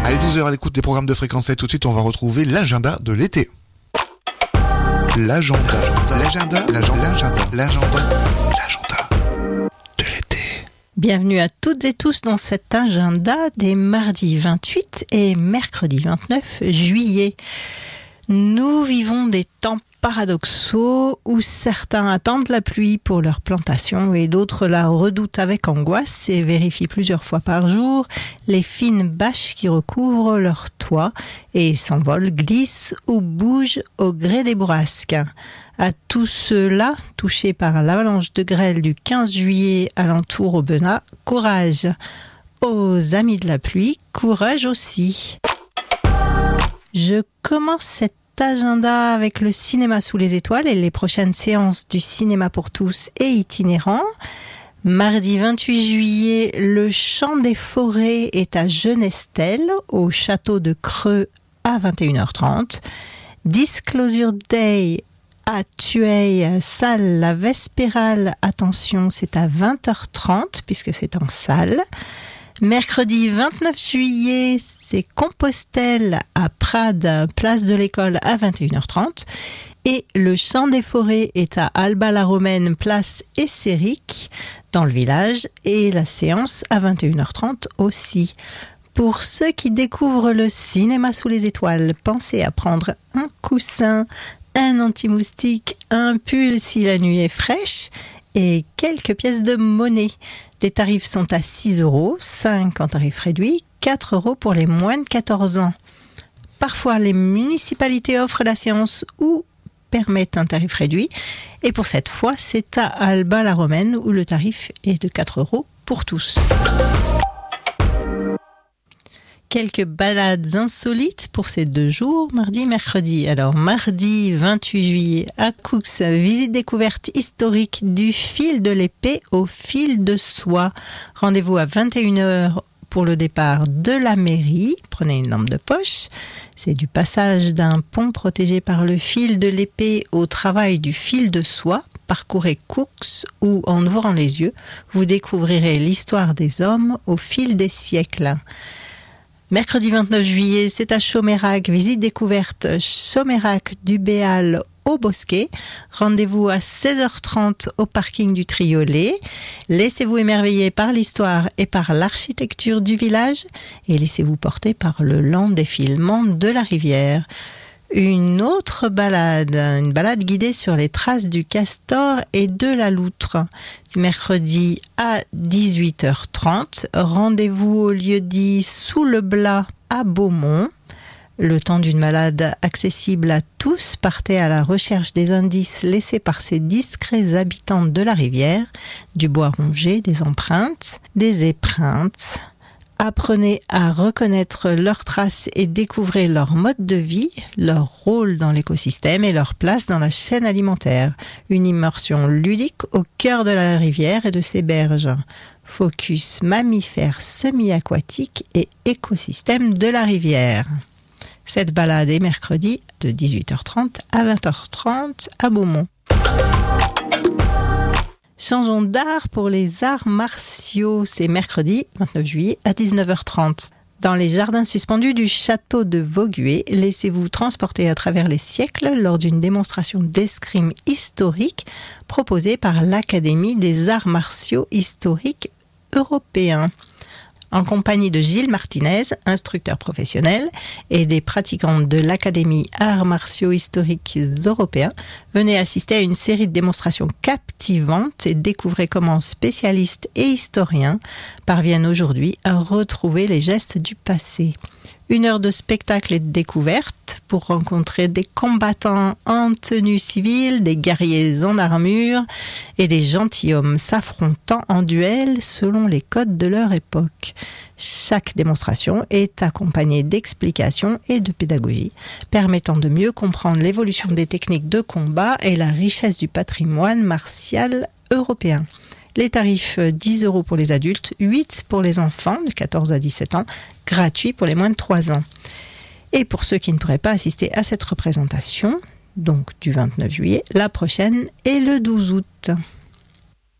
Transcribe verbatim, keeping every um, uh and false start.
Allez, douze heures à l'écoute des programmes de Fréquence sept. Tout de suite, on va retrouver l'agenda de l'été. L'agenda, l'agenda, l'agenda, l'agenda, l'agenda, l'agenda de l'été. Bienvenue à toutes et tous dans cet agenda des mardis vingt-huit et mercredi vingt-neuf juillet. Nous vivons des temps paradoxaux où certains attendent la pluie pour leur plantation et d'autres la redoutent avec angoisse et vérifient plusieurs fois par jour les fines bâches qui recouvrent leur toit et s'envolent, glissent ou bougent au gré des bourrasques. À tous ceux-là, touchés par l'avalanche de grêle du quinze juillet alentour au Benat, courage. Aux amis de la pluie, courage aussi. Je commence cet agenda avec le cinéma sous les étoiles et les prochaines séances du cinéma pour tous et itinérants. Mardi vingt-huit juillet, le Chant des Forêts est à Genestel, au château de Creux à vingt et une heures trente. Disclosure Day à Tueil, salle La Vespérale, attention, c'est à vingt heures trente puisque c'est en salle. Mercredi vingt-neuf juillet, c'est Compostelle à Prades, place de l'École à vingt et une heures trente. Et le Chant des Forêts est à Alba-la-Romaine, place Esséric, dans le village. Et la séance à vingt et une heures trente aussi. Pour ceux qui découvrent le cinéma sous les étoiles, pensez à prendre un coussin, un anti-moustique, un pull si la nuit est fraîche et quelques pièces de monnaie. Les tarifs sont à six euros, cinq en tarif réduit, quatre euros pour les moins de quatorze ans. Parfois, les municipalités offrent la séance ou permettent un tarif réduit. Et pour cette fois, c'est à Alba-la-Romaine où le tarif est de quatre euros pour tous. Quelques balades insolites pour ces deux jours, mardi et mercredi. Alors, mardi vingt-huit juillet, à Coux, visite découverte historique du fil de l'épée au fil de soie. Rendez-vous à vingt et une heures pour le départ de la mairie. Prenez une lampe de poche. C'est du passage d'un pont protégé par le fil de l'épée au travail du fil de soie. Parcourez Coux où, en ouvrant les yeux, vous découvrirez l'histoire des hommes au fil des siècles. Mercredi vingt-neuf juillet, c'est à Chomérac, visite découverte Chomérac du Béal au Bosquet. Rendez-vous à seize heures trente au parking du Triolet. Laissez-vous émerveiller par l'histoire et par l'architecture du village et laissez-vous porter par le lent défilement de la rivière. Une autre balade, une balade guidée sur les traces du castor et de la loutre. Mercredi à dix-huit heures trente, rendez-vous au lieu-dit Sous le Blas à Beaumont. Le temps d'une balade accessible à tous, partez à la recherche des indices laissés par ces discrets habitants de la rivière, du bois rongé, des empreintes, des épreintes. Apprenez à reconnaître leurs traces et découvrez leur mode de vie, leur rôle dans l'écosystème et leur place dans la chaîne alimentaire. Une immersion ludique au cœur de la rivière et de ses berges. Focus mammifères semi-aquatiques et écosystème de la rivière. Cette balade est mercredi de dix-huit heures trente à vingt heures trente à Beaumont. Changeons d'art pour les arts martiaux. C'est mercredi vingt-neuf juillet à dix-neuf heures trente. Dans les jardins suspendus du château de Vaugué, laissez-vous transporter à travers les siècles lors d'une démonstration d'escrime historique proposée par l'Académie des arts martiaux historiques européens. En compagnie de Gilles Martinez, instructeur professionnel, et des pratiquants de l'Académie Arts Martiaux Historiques Européens, venez assister à une série de démonstrations captivantes et découvrez comment spécialistes et historiens parviennent aujourd'hui à retrouver les gestes du passé. Une heure de spectacle et de découverte pour rencontrer des combattants en tenue civile, des guerriers en armure et des gentilshommes s'affrontant en duel selon les codes de leur époque. Chaque démonstration est accompagnée d'explications et de pédagogie, permettant de mieux comprendre l'évolution des techniques de combat et la richesse du patrimoine martial européen. Les tarifs dix euros pour les adultes, huit pour les enfants de quatorze à dix-sept ans, gratuit pour les moins de trois ans. Et pour ceux qui ne pourraient pas assister à cette représentation, donc du vingt-neuf juillet, la prochaine est le douze août.